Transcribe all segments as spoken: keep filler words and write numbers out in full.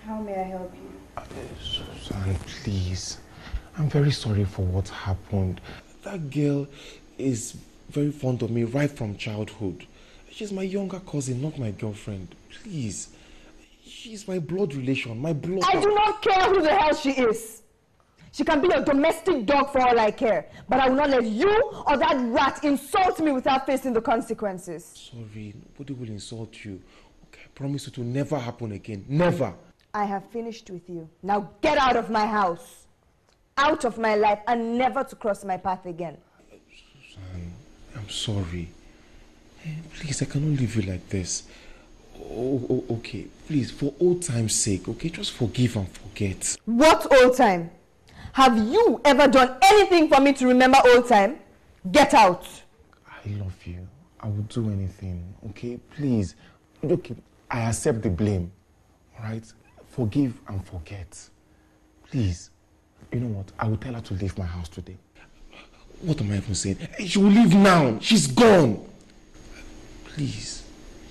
How may I help you? Uh, Susan, please. I'm very sorry for what happened. That girl is very fond of me right from childhood. She's my younger cousin, not my girlfriend. Please. She's my blood relation, my blood... I do not care who the hell she is. She can be a domestic dog for all I care. But I will not let you or that rat insult me without facing the consequences. Sorry, nobody will insult you. Okay, I promise it will never happen again. Never. I have finished with you. Now get out of my house. Out of my life and never to cross my path again. Susan, I'm sorry. Please, I cannot leave you like this. Oh, oh, okay, please, for old time's sake, okay, just forgive and forget. What old time? Have you ever done anything for me to remember old time? Get out. I love you. I will do anything, okay? Please. Look, I accept the blame, all right? Forgive and forget. Please. You know what? I will tell her to leave my house today. What am I even saying? She will leave now. She's gone. Please.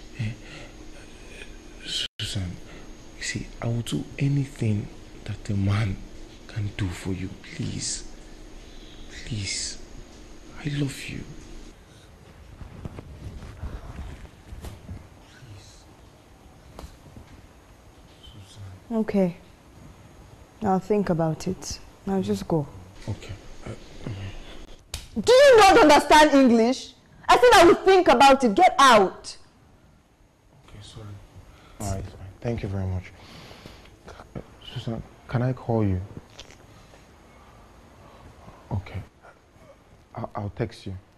Susan, you see, I will do anything that a man can do for you. Please. Please. I love you. Please. Susan. Okay. I'll think about it. Now just go. Okay. Uh, Do you not understand English? I said I will think about it. Get out. Okay, sorry. All right, fine. Thank you very much. Uh, Susan, can I call you? Okay. I'll, I'll text you.